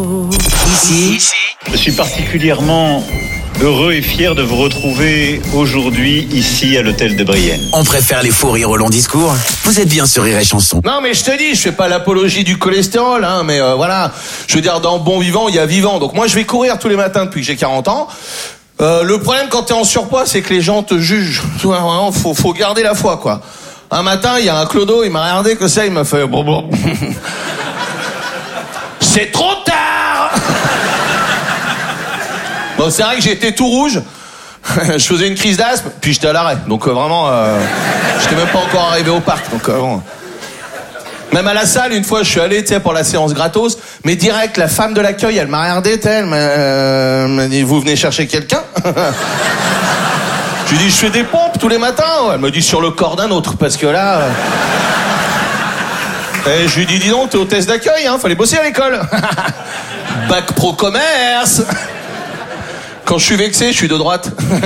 Ici, je suis particulièrement heureux et fier de vous retrouver aujourd'hui ici à l'hôtel de Brienne. on préfère les fous rires au long discours. Vous êtes bien sur Rire et Chanson. Non mais je te dis, je fais pas l'apologie du cholestérol, hein, mais voilà, je veux dire, dans bon vivant, il y a vivant. Donc moi je vais courir tous les matins depuis que j'ai 40 ans. Le problème quand t'es en surpoids, c'est que les gens te jugent. Vraiment, faut garder la foi, quoi. Un matin, il y a un clodo, il m'a regardé que ça, il m'a fait bon. C'est trop tard. Bon, c'est vrai que j'étais tout rouge. Je faisais une crise d'asthme, puis j'étais à l'arrêt. Donc vraiment, j'étais même pas encore arrivé au parc. Donc bon. Même à la salle, une fois, je suis allé, tu sais, pour la séance gratos, mais direct, la femme de l'accueil, elle m'a regardé, elle m'a dit, vous venez chercher quelqu'un? Je lui dis, je fais des pompes tous les matins. Elle me dit, sur le corps d'un autre, parce que là... Et je lui dis, dis donc, t'es hôtesse d'accueil, hein, fallait bosser à l'école. Bac pro commerce. Quand je suis vexé, je suis de droite.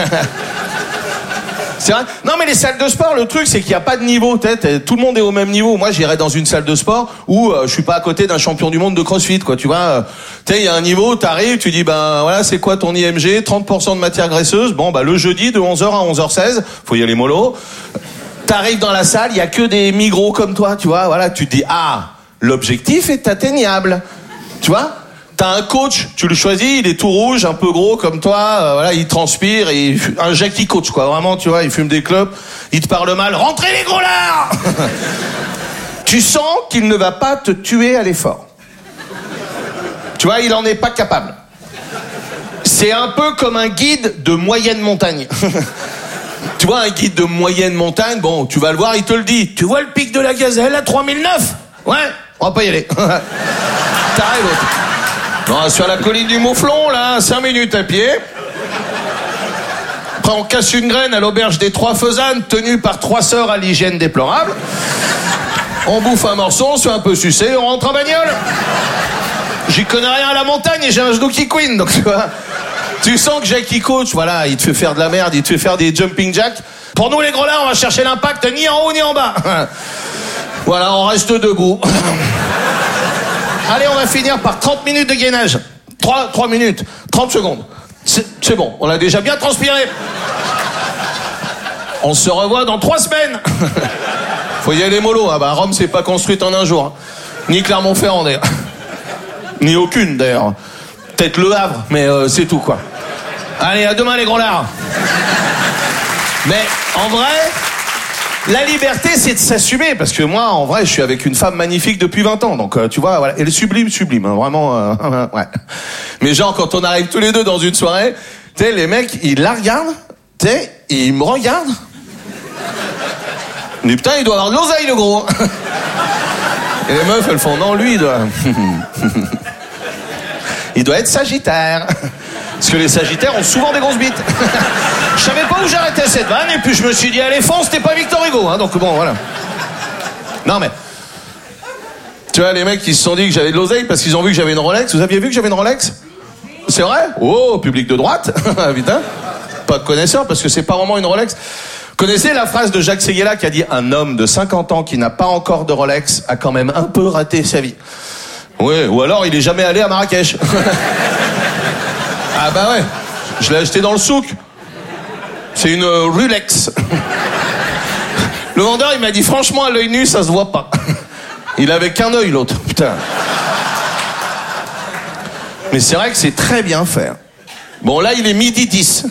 C'est vrai. Non mais les salles de sport, le truc c'est qu'il n'y a pas de niveau, tout le monde est au même niveau. Moi j'irais dans une salle de sport où je suis pas à côté d'un champion du monde de CrossFit, quoi, tu vois. Il y a un niveau, t'arrives, tu dis ben voilà, c'est quoi ton IMG, 30% de matière graisseuse. Bon bah le jeudi de 11h à 11h16, faut y aller mollo. T'arrives dans la salle, il y a que des migros comme toi, tu vois. Voilà, tu te dis ah, l'objectif est atteignable. Tu vois? T'as un coach, tu le choisis, il est tout rouge, un peu gros comme toi, voilà, il transpire, et un Jackie coach, quoi, vraiment, tu vois, il fume des clopes, il te parle mal, rentrez les gros lards. Tu sens qu'il ne va pas te tuer à l'effort. Tu vois, il en est pas capable. C'est un peu comme un guide de moyenne montagne. Tu vois, un guide de moyenne montagne, bon, tu vas le voir, il te le dit. Tu vois le pic de la Gazelle à 3009? Ouais, on va pas y aller. T'arrives, l'autre. Non, sur la colline du Mouflon, là, 5 minutes à pied. Après, on casse une graine à l'auberge des Trois Faisanes, tenue par 3 sœurs à l'hygiène déplorable. On bouffe un morceau, on se fait un peu sucer, on rentre en bagnole. J'y connais rien à la montagne et j'ai un genou qui queen, donc tu vois. Tu sens que Jackie Coach, voilà, il te fait faire de la merde, il te fait faire des jumping jacks. Pour nous, les gros là, on va chercher l'impact ni en haut ni en bas. Voilà, on reste debout. Allez, on va finir par 30 minutes de gainage. 3 minutes, 30 secondes. C'est bon, on a déjà bien transpiré. On se revoit dans 3 semaines. Faut y aller mollo. Ah bah, Rome, c'est pas construite en un jour. Ni Clermont-Ferrand, d'ailleurs. Ni aucune, d'ailleurs. Peut-être Le Havre, mais c'est tout, quoi. Allez, à demain, les gros lards. Mais, en vrai... La liberté, c'est de s'assumer, parce que moi, en vrai, je suis avec une femme magnifique depuis 20 ans, donc tu vois, voilà, elle est sublime, hein, vraiment, ouais. Mais genre, quand on arrive tous les deux dans une soirée, tu sais, les mecs, ils la regardent, tu sais, ils me regardent. Mais putain, il doit avoir de l'oseille, le gros. Et les meufs, elles font, non, lui, il doit être sagittaire. Parce que les sagittaires ont souvent des grosses bites. Je savais pas où j'arrêtais cette vanne, et puis je me suis dit, allez, fonce, t'es pas Victor Hugo, hein, donc bon, voilà. Non, mais... Tu vois, les mecs, ils se sont dit que j'avais de l'oseille parce qu'ils ont vu que j'avais une Rolex. Vous aviez vu que j'avais une Rolex? C'est vrai? Oh, public de droite. Putain. Pas de connaisseur, parce que c'est pas vraiment une Rolex. Connaissez la phrase de Jacques Séguéla qui a dit, un homme de 50 ans qui n'a pas encore de Rolex a quand même un peu raté sa vie. Oui, ou alors il est jamais allé à Marrakech. Ah bah ouais, je l'ai acheté dans le souk. C'est une Rolex. Le vendeur, il m'a dit, franchement, à l'œil nu, ça se voit pas. Il avait qu'un œil, l'autre. Putain. Mais c'est vrai que c'est très bien fait. Bon, là, il est 12h10.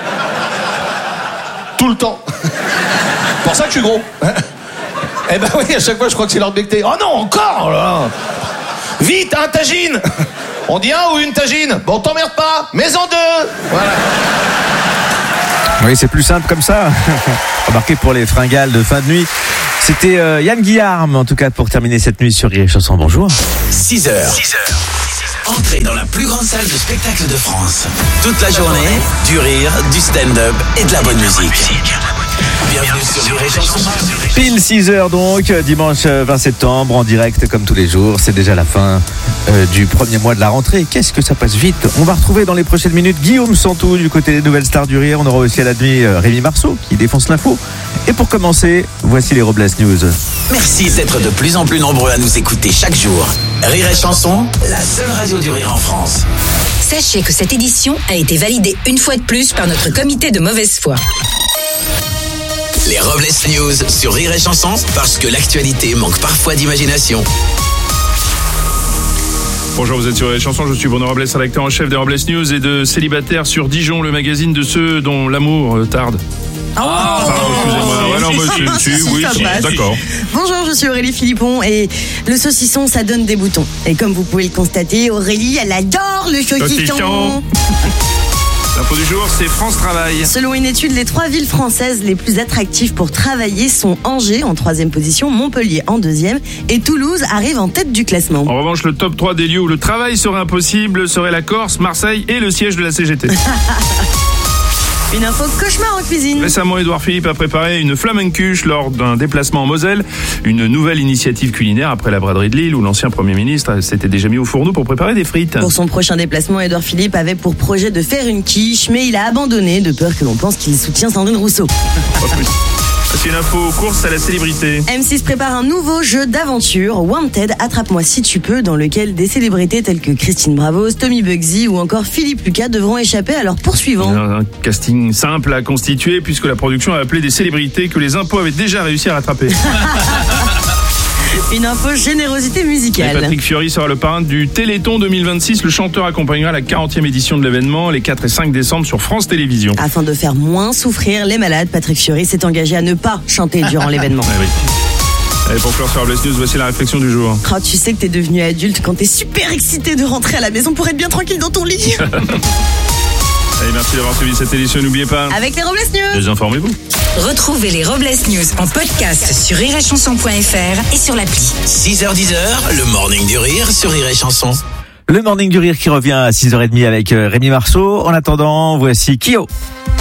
Tout le temps. Pour ça que je suis gros. Eh ben oui, à chaque fois, je crois que c'est l'heure de becter. Oh non, encore là. Vite, un tagine. On dit un ou une tagine? Bon, t'emmerdes pas, mais en 2. Voilà. Oui, c'est plus simple comme ça. Remarquez pour les fringales de fin de nuit. C'était Yann Guillarme, en tout cas, pour terminer cette nuit sur Rire et Chanson. Bonjour. 6h. Entrez dans la plus grande salle de spectacle de France. Toute la journée, du rire, du stand-up et de la bonne musique. Bienvenue sur Rire et Chanson. Pile 6h donc, dimanche 20 septembre, en direct comme tous les jours. C'est déjà la fin du premier mois de la rentrée. Qu'est-ce que ça passe vite. On va retrouver dans les prochaines minutes Guillaume Santou du côté des nouvelles stars du rire. On aura aussi à la nuit Rémi Marceau qui défonce l'info. Et pour commencer, voici les Robles News. Merci d'être de plus en plus nombreux à nous écouter chaque jour. Rire et Chanson, la seule radio du rire en France. Sachez que cette édition a été validée une fois de plus par notre comité de mauvaise foi. Les Robles News sur Rire et Chanson, parce que l'actualité manque parfois d'imagination. Bonjour, vous êtes sur les chansons, je suis Bruno Robles, rédacteur en chef des Robles News et de Célibataire sur Dijon, le magazine de ceux dont l'amour tarde. Excusez-moi, d'accord. Bonjour, je suis Aurélie Philippon et le saucisson, ça donne des boutons. Et comme vous pouvez le constater, Aurélie, elle adore le saucisson. L'info du jour, c'est France Travail. Selon une étude, les 3 villes françaises les plus attractives pour travailler sont Angers en 3e position, Montpellier en 2e et Toulouse arrive en tête du classement. En revanche, le top 3 des lieux où le travail serait impossible serait la Corse, Marseille et le siège de la CGT. Une info cauchemar en cuisine. Récemment, Édouard Philippe a préparé une flamencuche lors d'un déplacement en Moselle. Une nouvelle initiative culinaire après la braderie de Lille où l'ancien Premier ministre s'était déjà mis au fourneau pour préparer des frites. Pour son prochain déplacement, Édouard Philippe avait pour projet de faire une quiche, mais il a abandonné de peur que l'on pense qu'il soutient Sandrine Rousseau. C'est une info course à la célébrité. M6 prépare un nouveau jeu d'aventure, Wanted, attrape-moi si tu peux, dans lequel des célébrités telles que Christine Bravos, Tommy Bugsy ou encore Philippe Lucas devront échapper à leurs poursuivants. Un casting simple à constituer puisque la production a appelé des célébrités que les impôts avaient déjà réussi à rattraper. Une info générosité musicale. Et Patrick Fiori sera le parrain du Téléthon 2026. Le chanteur accompagnera la 40e édition de l'événement les 4 et 5 décembre sur France Télévisions. Afin de faire moins souffrir les malades, Patrick Fiori s'est engagé à ne pas chanter durant l'événement. Ah oui. Allez, pour clore sur Robles News, voici la réflexion du jour. Oh, tu sais que t'es devenu adulte quand t'es super excité de rentrer à la maison pour être bien tranquille dans ton lit. Allez, merci d'avoir suivi cette édition. N'oubliez pas, avec les Robles News, désinformez-vous. Retrouvez les Robles News en podcast sur rirechanson.fr et sur l'appli. 6h-10h, le morning du rire sur Rire et Chanson. Le morning du rire qui revient à 6h30 avec Rémi Marceau. En attendant, voici Kyo.